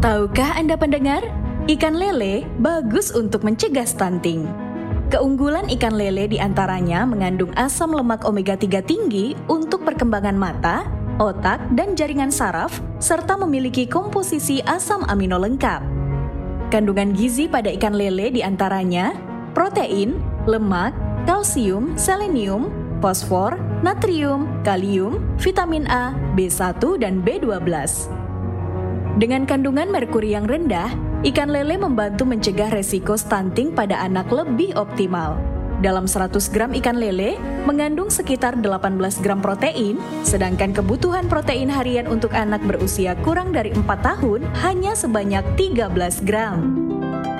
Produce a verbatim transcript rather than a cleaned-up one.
Tahukah Anda pendengar, ikan lele bagus untuk mencegah stunting. Keunggulan ikan lele diantaranya mengandung asam lemak omega tiga tinggi untuk perkembangan mata, otak, dan jaringan saraf, serta memiliki komposisi asam amino lengkap. Kandungan gizi pada ikan lele diantaranya protein, lemak, kalsium, selenium, fosfor, natrium, kalium, vitamin A, B satu, dan B dua belas. Dengan kandungan merkuri yang rendah, ikan lele membantu mencegah resiko stunting pada anak lebih optimal. Dalam seratus gram ikan lele mengandung sekitar delapan belas gram protein, sedangkan kebutuhan protein harian untuk anak berusia kurang dari empat tahun hanya sebanyak tiga belas gram.